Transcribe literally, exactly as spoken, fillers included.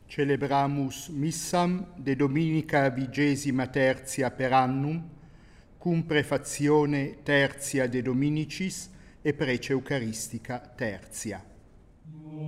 celebramus missam de dominica vigesima tertia per annum, cum prefazione tertia de dominicis e prece eucaristica tertia.